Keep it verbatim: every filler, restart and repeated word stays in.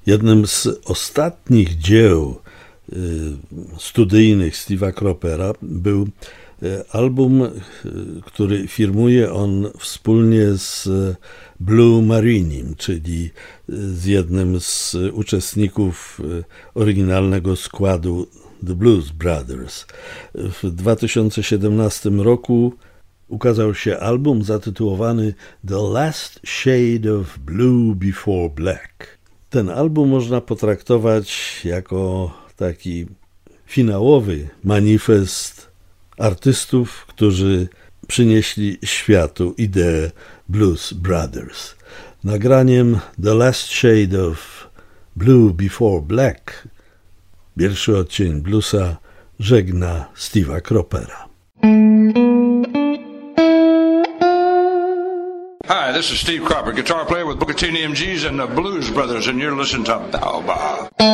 Jednym z ostatnich dzieł studyjnych Steve'a Cropera był album, który firmuje on wspólnie z Blue Marinim, czyli z jednym z uczestników oryginalnego składu The Blues Brothers. W dwa tysiące siedemnastym roku ukazał się album zatytułowany The Last Shade of Blue Before Black. Ten album można potraktować jako taki finałowy manifest artystów, którzy przynieśli światu ideę Blues Brothers. Nagraniem The Last Shade of Blue Before Black, pierwszy odcień bluesa, żegna Steve'a Cropera. Hi, this is Steve Cropper, guitar player with Booker T and the M Gs and the Blues Brothers, and you're listening to Baobab.